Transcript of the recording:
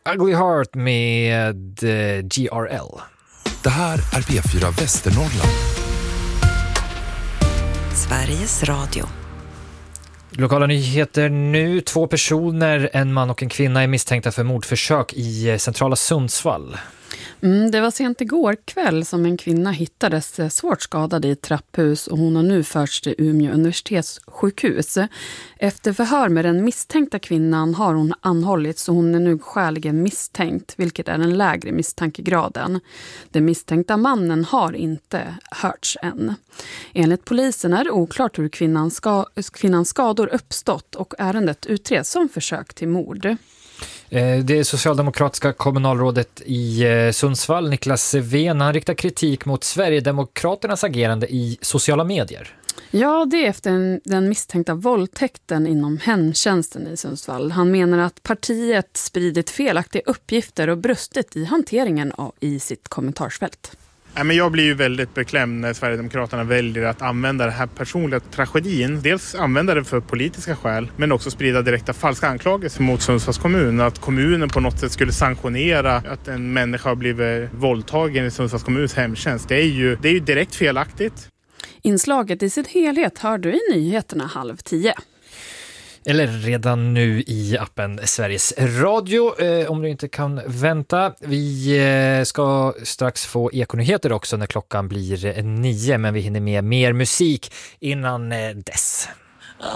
Ugly Heart med GRL. Det här är P4 Västernorrland. Sveriges Radio. Lokala nyheter nu. 2 personer, en man och en kvinna, är misstänkta för mordförsök i centrala Sundsvall. Det var sent igår kväll som en kvinna hittades svårt skadad i ett trapphus och hon har nu förts till Umeå universitetssjukhus. Efter förhör med den misstänkta kvinnan har hon anhållits och hon är nu skäligen misstänkt, vilket är den lägre misstankegraden. Den misstänkta mannen har inte hörts än. Enligt polisen är det oklart hur kvinnans skador uppstått och ärendet utreds som försök till mord. Det socialdemokratiska kommunalrådet i Sundsvall, Niklas Ven, han riktar kritik mot Sverigedemokraternas agerande i sociala medier. Ja, det är efter den misstänkta våldtäkten inom hemtjänsten i Sundsvall. Han menar att partiet spridit felaktiga uppgifter och brustit i hanteringen i sitt kommentarsfält. Men jag blir ju väldigt beklämd när Sverigedemokraterna väljer att använda den här personliga tragedin. Dels använda det för politiska skäl, men också sprida direkta falska anklagelser mot Sundsvalls kommun. Att kommunen på något sätt skulle sanktionera att en människa har blivit våldtagen i Sundsvalls kommuns hemtjänst. Det är ju direkt felaktigt. Inslaget i sin helhet hör du i nyheterna 9:30. Eller redan nu i appen Sveriges Radio, om du inte kan vänta. Vi ska strax få ekonyheter också när klockan blir 9, men vi hinner med mer musik innan dess.